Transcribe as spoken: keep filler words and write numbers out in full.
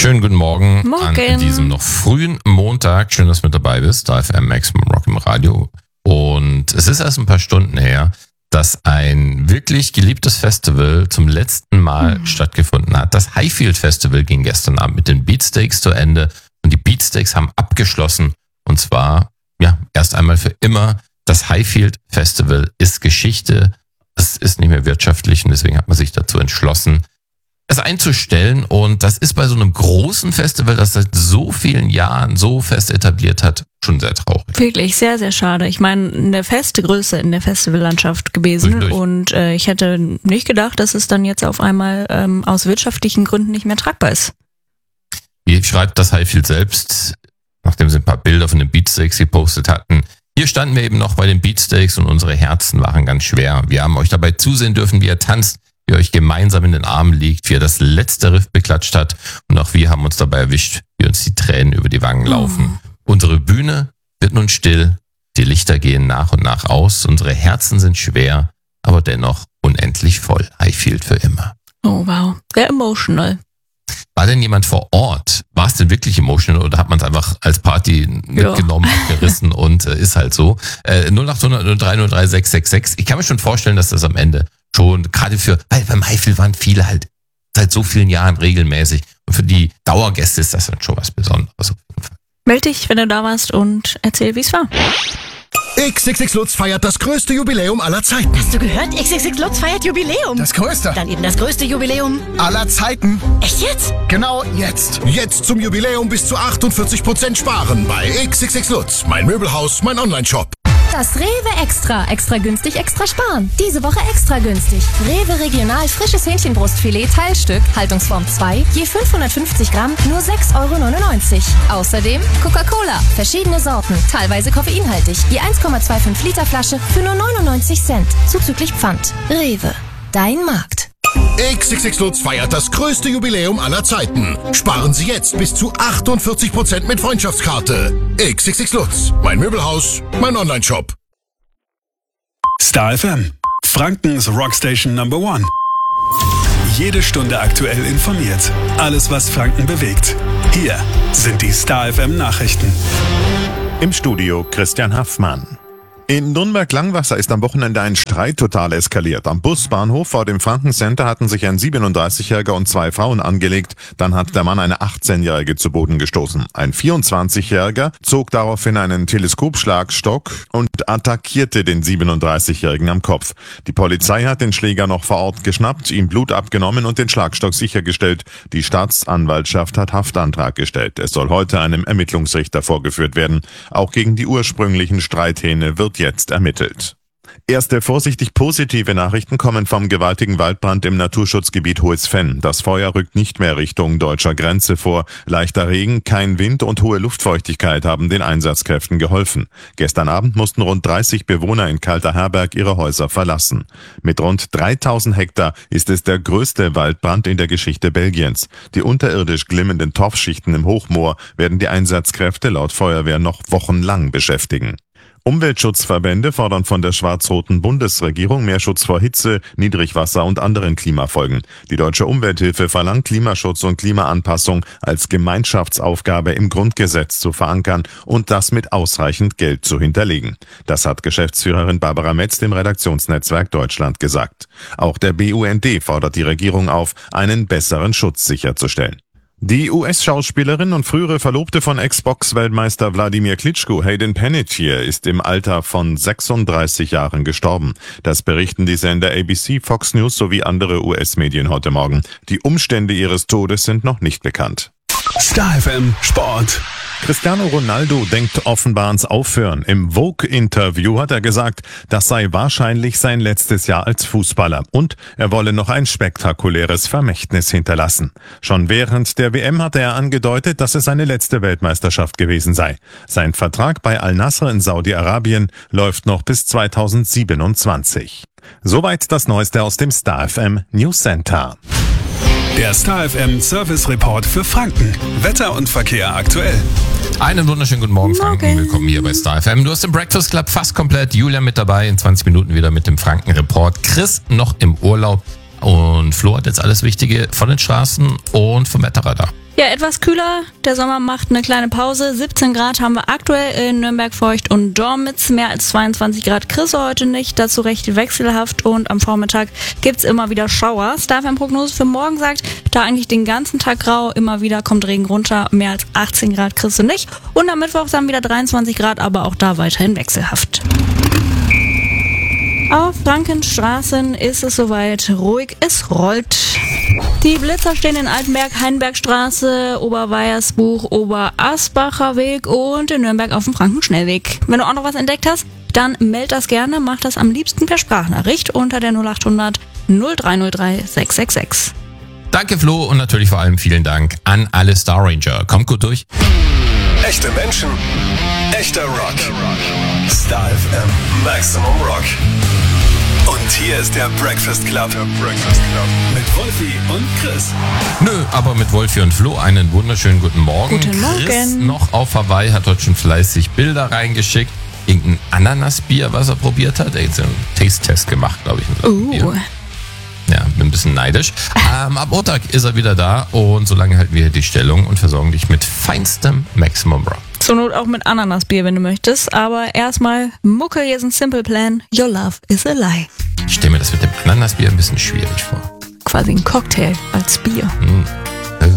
Schönen guten Morgen, Morgen an diesem noch frühen Montag. Schön, dass du mit dabei bist. Da F M Maximum Rock im Radio. Und es ist erst ein paar Stunden her, dass ein wirklich geliebtes Festival zum letzten Mal mhm. stattgefunden hat. Das Highfield Festival ging gestern Abend mit den Beatsteaks zu Ende. Und die Beatsteaks haben abgeschlossen. Und zwar, ja, erst einmal für immer. Das Highfield Festival ist Geschichte. Es ist nicht mehr wirtschaftlich und deswegen hat man sich dazu entschlossen, es einzustellen. Und das ist bei so einem großen Festival, das seit so vielen Jahren so fest etabliert hat, schon sehr traurig. Wirklich sehr, sehr schade. Ich meine, eine feste Größe in der Festivallandschaft gewesen. Durch, durch. Und äh, ich hätte nicht gedacht, dass es dann jetzt auf einmal ähm, aus wirtschaftlichen Gründen nicht mehr tragbar ist. Wie schreibt das Highfield selbst, nachdem sie ein paar Bilder von den Beatsteaks gepostet hatten: Hier standen wir eben noch bei den Beatsteaks und unsere Herzen waren ganz schwer. Wir haben euch dabei zusehen dürfen, wie ihr tanzt, wie ihr euch gemeinsam in den Armen liegt, wie ihr das letzte Riff beklatscht hat. Und auch wir haben uns dabei erwischt, wie uns die Tränen über die Wangen laufen. Oh. Unsere Bühne wird nun still, die Lichter gehen nach und nach aus, unsere Herzen sind schwer, aber dennoch unendlich voll. Highfield für immer. Oh wow, sehr emotional. War denn jemand vor Ort? War es denn wirklich emotional oder hat man es einfach als Party mitgenommen, ja. abgerissen und äh, ist halt so? Äh, null acht hundert null drei null drei sechs sechs sechs. Ich kann mir schon vorstellen, dass das am Ende schon, gerade für, weil beim Highfield waren viele halt seit so vielen Jahren regelmäßig. Und für die Dauergäste ist das dann schon was Besonderes auf jeden Fall. Meld dich, wenn du da warst und erzähl, wie es war. X X X Lutz feiert das größte Jubiläum aller Zeiten. Hast du gehört? X X X Lutz feiert Jubiläum. Das größte. Dann eben das größte Jubiläum aller Zeiten. Echt jetzt? Genau jetzt. Jetzt zum Jubiläum bis zu achtundvierzig Prozent sparen bei X X X Lutz. Mein Möbelhaus, mein Online-Shop. Das Rewe Extra. Extra günstig, extra sparen. Diese Woche extra günstig. Rewe Regional frisches Hähnchenbrustfilet Teilstück, Haltungsform zwei, je fünfhundertfünfzig Gramm, nur sechs Euro neunundneunzig. Außerdem Coca-Cola, verschiedene Sorten, teilweise koffeinhaltig, je eins Komma fünfundzwanzig Liter Flasche für nur neunundneunzig Cent, zuzüglich Pfand. Rewe, dein Markt. X X X Lutz feiert das größte Jubiläum aller Zeiten. Sparen Sie jetzt bis zu achtundvierzig Prozent mit Freundschaftskarte. X X X Lutz, mein Möbelhaus, mein Online-Shop. Star F M, Frankens Rockstation Number One. Jede Stunde aktuell informiert. Alles, was Franken bewegt. Hier sind die Star F M Nachrichten. Im Studio Christian Haffmann. In Nürnberg-Langwasser ist am Wochenende ein Streit total eskaliert. Am Busbahnhof vor dem Franken-Center hatten sich ein siebenunddreißigjähriger und zwei Frauen angelegt. Dann hat der Mann eine achtzehnjährige zu Boden gestoßen. Ein vierundzwanzigjähriger zog daraufhin einen Teleskopschlagstock und attackierte den siebenunddreißigjährigen am Kopf. Die Polizei hat den Schläger noch vor Ort geschnappt, ihm Blut abgenommen und den Schlagstock sichergestellt. Die Staatsanwaltschaft hat Haftantrag gestellt. Es soll heute einem Ermittlungsrichter vorgeführt werden. Auch gegen die ursprünglichen Streithähne wird jetzt ermittelt. Erste vorsichtig positive Nachrichten kommen vom gewaltigen Waldbrand im Naturschutzgebiet Hohes Venn. Das Feuer rückt nicht mehr Richtung deutscher Grenze vor. Leichter Regen, kein Wind und hohe Luftfeuchtigkeit haben den Einsatzkräften geholfen. Gestern Abend mussten rund dreißig Bewohner in Kalterherberg ihre Häuser verlassen. Mit rund dreitausend Hektar ist es der größte Waldbrand in der Geschichte Belgiens. Die unterirdisch glimmenden Torfschichten im Hochmoor werden die Einsatzkräfte laut Feuerwehr noch wochenlang beschäftigen. Umweltschutzverbände fordern von der schwarz-roten Bundesregierung mehr Schutz vor Hitze, Niedrigwasser und anderen Klimafolgen. Die Deutsche Umwelthilfe verlangt, Klimaschutz und Klimaanpassung als Gemeinschaftsaufgabe im Grundgesetz zu verankern und das mit ausreichend Geld zu hinterlegen. Das hat Geschäftsführerin Barbara Metz dem Redaktionsnetzwerk Deutschland gesagt. Auch der B U N D fordert die Regierung auf, einen besseren Schutz sicherzustellen. Die U S-Schauspielerin und frühere Verlobte von Ex-Box-Weltmeister Wladimir Klitschko, Hayden Panettiere, ist im Alter von sechsunddreißig Jahren gestorben. Das berichten die Sender A B C, Fox News sowie andere U S-Medien heute Morgen. Die Umstände ihres Todes sind noch nicht bekannt. Star F M Sport. Cristiano Ronaldo denkt offenbar ans Aufhören. Im Vogue-Interview hat er gesagt, das sei wahrscheinlich sein letztes Jahr als Fußballer und er wolle noch ein spektakuläres Vermächtnis hinterlassen. Schon während der W M hatte er angedeutet, dass es seine letzte Weltmeisterschaft gewesen sei. Sein Vertrag bei Al-Nassr in Saudi-Arabien läuft noch bis zweitausendsiebenundzwanzig. Soweit das Neueste aus dem Star F M News Center. Der Star F M Service Report für Franken. Wetter und Verkehr aktuell. Einen wunderschönen guten Morgen, Franken. Morgen. Willkommen hier bei Star F M. Du hast den Breakfast Club fast komplett. Julia mit dabei. In zwanzig Minuten wieder mit dem Franken Report. Chris noch im Urlaub. Und Flo hat jetzt alles Wichtige von den Straßen und vom Wetterradar. Ja, etwas kühler. Der Sommer macht eine kleine Pause. siebzehn Grad haben wir aktuell in Nürnberg, Feucht und Dormitz. Mehr als zweiundzwanzig Grad kriegst du heute nicht. Dazu recht wechselhaft und am Vormittag gibt's immer wieder Schauer. Starfm-Prognose für morgen sagt, da eigentlich den ganzen Tag grau, immer wieder kommt Regen runter. Mehr als achtzehn Grad kriegst du nicht. Und am Mittwoch dann wieder dreiundzwanzig Grad, aber auch da weiterhin wechselhaft. Auf Frankenstraßen ist es soweit ruhig, es rollt. Die Blitzer stehen in Altenberg, Heinbergstraße, Oberweiersbuch, Oberasbacher Weg und in Nürnberg auf dem Frankenschnellweg. Wenn du auch noch was entdeckt hast, dann meld das gerne, mach das am liebsten per Sprachnachricht unter der null achthundert null drei null drei sechs sechs sechs. Danke Flo und natürlich vor allem vielen Dank an alle Star Ranger. Kommt gut durch. Echte Menschen, echter Rock. Star F M Maximum Rock. Und hier ist der Breakfast Club. Der Breakfast Club. Mit Wolfi und Chris. Nö, aber mit Wolfi und Flo einen wunderschönen guten Morgen. Guten Morgen. Chris noch auf Hawaii, hat heute schon fleißig Bilder reingeschickt. Irgendein Ananasbier, was er probiert hat. Er hat so einen Taste-Test gemacht, glaube ich. Mit so einem Uh. Bier. Ja, bin ein bisschen neidisch. Ähm, ab Montag ist er wieder da und solange halten wir die Stellung und versorgen dich mit feinstem Maximum Rock. Zur Not auch mit Ananasbier, wenn du möchtest. Aber erstmal Mucke, hier ist ein Simple Plan. Your love is a lie. Ich stelle mir das mit dem Ananasbier ein bisschen schwierig vor. Quasi ein Cocktail als Bier. Hm.